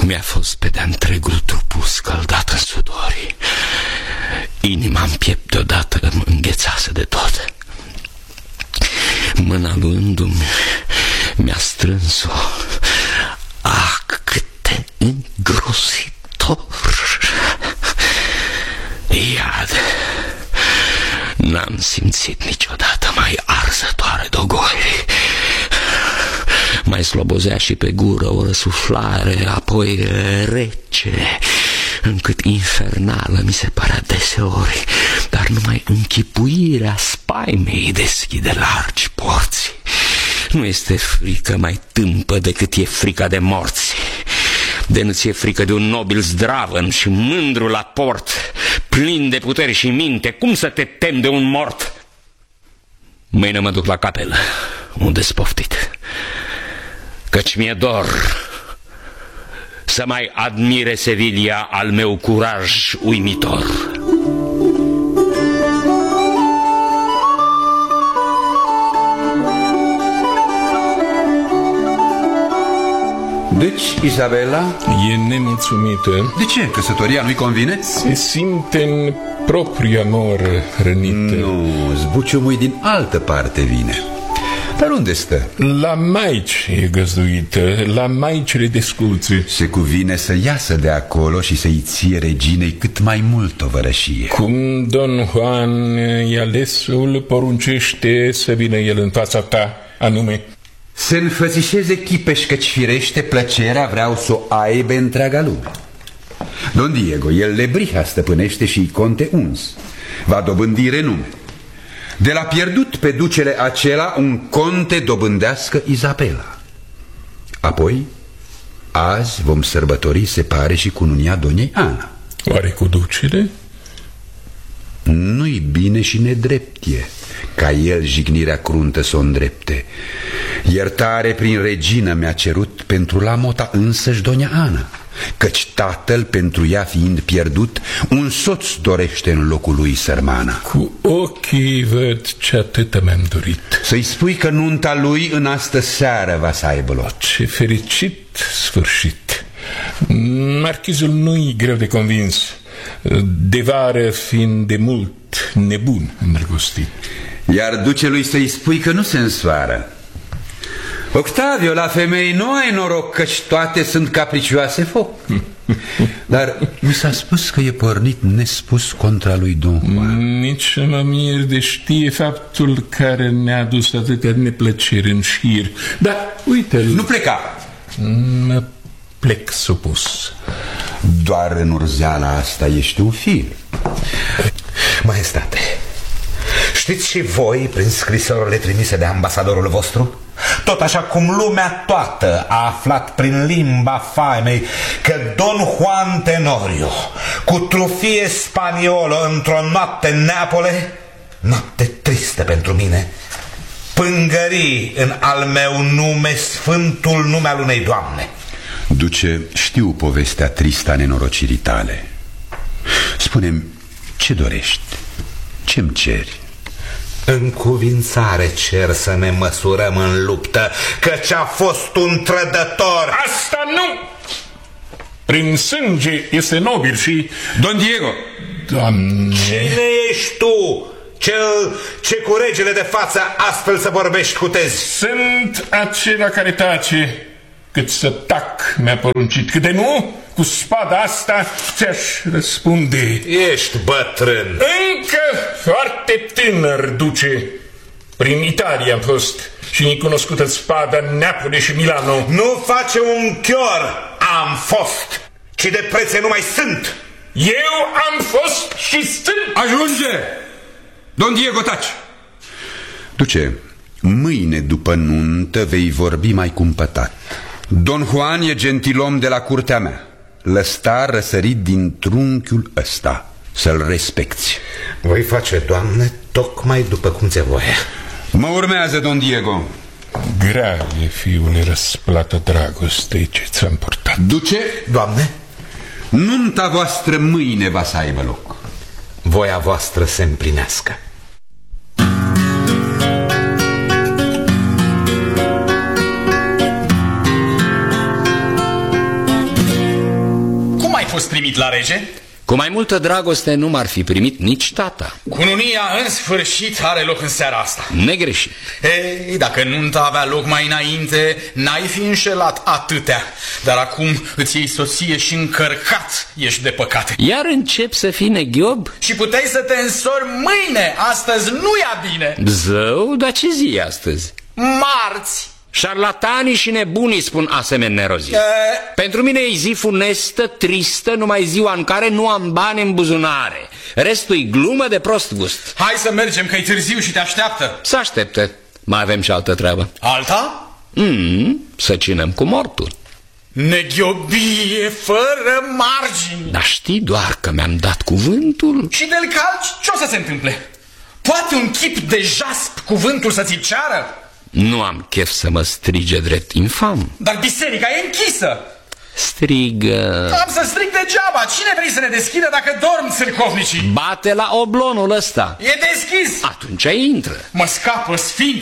Mi-a fost pe de-a întregul trupul scăldat în sudori. Inima în piept deodată îmi înghețase de tot. Mâna luându-mi mi-a strâns-o. Ah, cât de îngrozitor! Iad, n-am simțit niciodată mai arzătoare dogori. Mai slobozea și pe gură o răsuflare, apoi rece, încât infernală mi se părea deseori, dar numai închipuirea spaimei deschide largi porți. Nu este frică mai tâmpă decât e frica de morți. De nu ți-e frică de un nobil zdravăn și mândru la port, plin de putere și minte, cum să te temi de un mort? Mâine mă duc la capelă, unde-s poftit, căci mi-e dor să mai admire Sevilla al meu curaj uimitor. Deci, Isabela e nemulțumită. De ce? Căsătoria nu-i convine? Se simte în propriul amor rănită. Nu, zbuciumul din altă parte vine. Dar unde stă? La maici e găzduită, la maicile de sculțe. Se cuvine să iasă de acolo și să-i ție reginei cât mai mult tovărășie. Cum Don Juan i alesul poruncește să vină el în fața ta, anume să înfățișeze chipeș, căci firește plăcerea vreau să o aibă întreaga lume. Don Diego, el Lebrija stăpânește și-i conte uns. Va dobândi renume. De la pierdut pe ducele acela un conte dobândească Isabela. Apoi, azi vom sărbători, se pare, și cununia Doniei Ana. Oare cu ducele? Nu-i bine și nedreptie ca el jignirea cruntă s-o îndrepte. Iertare prin regină mi-a cerut pentru la mota însăși Donia Ana, căci tatăl, pentru ea fiind pierdut, un soț dorește în locul lui sărmana. Cu ochii văd ce atâta mi-am dorit. Să-i spui că nunta lui în astă seară va să aibă loc. Ce fericit sfârșit. Marchizul nu-i greu de convins, de vară fiind de mult nebun îndrăgostit. Iar ducelui să-i spui că nu se însoară. Octavio, la femei nu ai noroc, căci toate sunt capricioase foc. Dar mi s-a spus că e pornit nespus contra lui Don Juan. Nici mă mir de știe faptul care ne-a adus atâtea neplăceri în șir. Dar uite-l. Nu pleca. Mă plec supus. Doar în urzeala asta ești un fil. Maestate, știți și voi, prin scrisorile trimise de ambasadorul vostru, tot așa cum lumea toată a aflat prin limba faimei că Don Juan Tenorio, cu trufie spaniolă într-o noapte în Neapole, noapte tristă pentru mine, pângări în al meu nume sfântul nume al unei doamne. Duce, știu povestea tristă a nenorocirii tale. Spune-mi, ce dorești? Ce-mi ceri? În cuvințare cer să ne măsurăm în luptă, căci a fost un trădător. Asta nu! Prin sânge este nobil și... Don Diego! Doamne... Cine ești tu? Cel ce cu regele de față astfel să vorbești cu tezi? Sunt acela care tace, cât să tac mi-a poruncit, cât de nu, cu spada asta ți-aș răspunde. Ești bătrân. Încă foarte tânăr, duce. Prin Italia am fost și mi-i cunoscută spada în Neapole și Milano. Nu face un chior, am fost, ci de prețe nu mai sunt. Eu am fost și sunt. Ajunge! Don Diego, taci! Duce, mâine după nuntă vei vorbi mai cumpătat. Don Juan e gentilom de la curtea mea. Lăstar răsărit din trunchiul ăsta. Să-l respecti. Voi face, Doamne, tocmai după cum ți-e voie. Mă urmează, Don Diego. Grea e, fiule, răsplată dragostei ce ți-am purtat. Duce, Doamne, nunta voastră mâine va să aibă loc. voia voastră se împlinească. fost primit la rege? Cu mai multă dragoste nu m-ar fi primit nici tata. Cununia în sfârșit are loc în seara asta. Negreșit. Ei, dacă nunta avea loc mai înainte, n-ai fi înșelat atâtea. Dar acum îți iei soție și încărcat ești de păcate. Iar încep să fii neghiob? Și puteai să te însori mâine. Astăzi nu ia bine. Zău, dar ce zi e astăzi? Marți. Șarlatanii și nebunii spun asemenea nerozii. Pentru mine e zi funestă, tristă, numai ziua în care nu am bani în buzunare. Restul-i glumă de prost gust. Hai să mergem, că e târziu și te așteaptă. Să aștepte. Mai avem și altă treabă. Alta? Să cinăm cu mortul. Neghiobie fără margini. Dar știi doar că mi-am dat cuvântul. Și de-l calci, ce o să se întâmple? Poate un chip de jasp cuvântul să ți-l ceară? Nu am chef să mă strige drept infam. Dar biserica e închisă. Strigă. Am să strig degeaba. Cine vrei să ne deschidă dacă dorm țârcovnicii? Bate la oblonul ăsta. E deschis. Atunci intră. Mă scapă, sfinte.